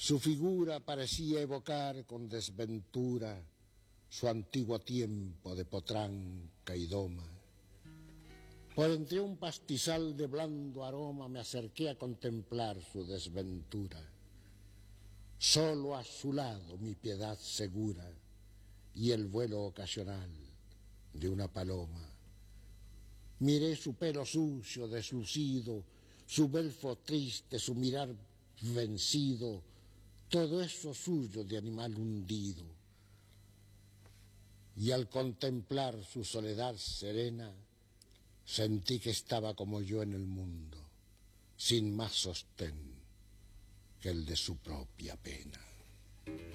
Su figura parecía evocar con desventura su antiguo tiempo de potranca y doma. Por entre un pastizal de blando aroma me acerqué a contemplar su desventura. Solo a su lado mi piedad segura y el vuelo ocasional de una paloma. Miré su pelo sucio, deslucido, su belfo triste, su mirar vencido, todo eso suyo de animal hundido. Y al contemplar su soledad serena, sentí que estaba como yo en el mundo, sin más sostén que el de su propia pena.